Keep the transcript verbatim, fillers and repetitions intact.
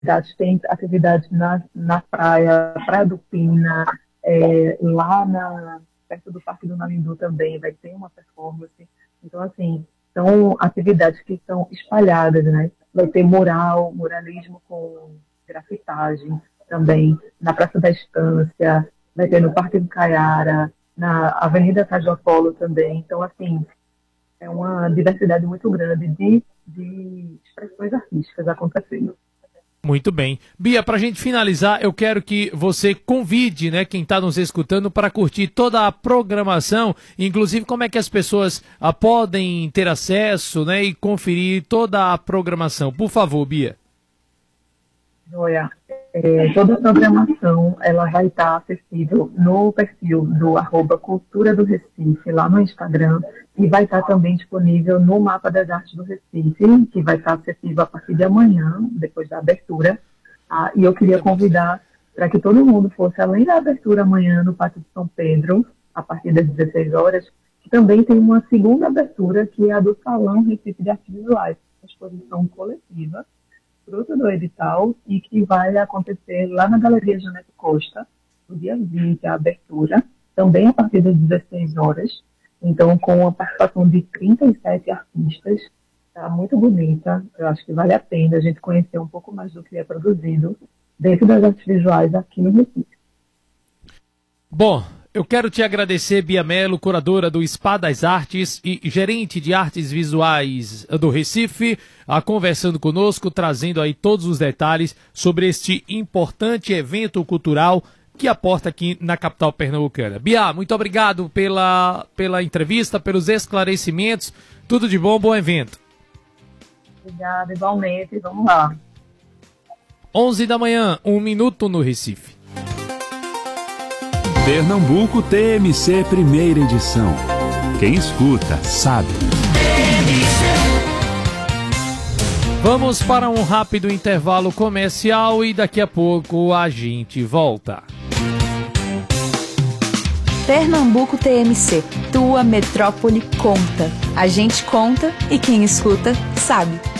tem atividades na, na praia, Praia do Pina, é, lá na, perto do Parque do Nalindu também vai ter uma performance. Então, assim, são atividades que estão espalhadas, né? Vai ter mural, muralismo com grafitagem também, na Praça da Estância, vai ter no Parque do Caiara, na Avenida Tajô Polo também. Então, assim, é uma diversidade muito grande de, de expressões artísticas acontecendo. Muito bem. Bia, para a gente finalizar, eu quero que você convide, né, quem está nos escutando para curtir toda a programação, inclusive como é que as pessoas ah, podem ter acesso, né, e conferir toda a programação. Por favor, Bia. Olha, é, toda a programação ela vai estar acessível no perfil do arroba Cultura do Recife, lá no Instagram, e vai estar também disponível no Mapa das Artes do Recife, que vai estar acessível a partir de amanhã, depois da abertura. Ah, e eu queria convidar para que todo mundo fosse, além da abertura amanhã no Pátio de São Pedro, a partir das dezesseis horas, que também tem uma segunda abertura, que é a do Salão Recife de Artes Visuais, uma exposição coletiva, fruto do edital, e que vai acontecer lá na Galeria Janete Costa, no dia vinte, a abertura, também a partir das dezesseis horas. Então, com a participação de trinta e sete artistas, está muito bonita. Eu acho que vale a pena a gente conhecer um pouco mais do que é produzido dentro das artes visuais aqui no Recife. Bom, eu quero te agradecer, Bia Mello, curadora do Spa das Artes e gerente de artes visuais do Recife, a, conversando conosco, trazendo aí todos os detalhes sobre este importante evento cultural que aporta aqui na capital pernambucana. Bia, muito obrigado pela, pela entrevista, pelos esclarecimentos. Tudo de bom, bom evento. Obrigada, igualmente. Vamos lá. onze da manhã, um minuto no Recife. Pernambuco T M C, primeira edição. Quem escuta, sabe. Vamos para um rápido intervalo comercial e daqui a pouco a gente volta. Pernambuco T M C, tua metrópole conta. A gente conta e quem escuta sabe.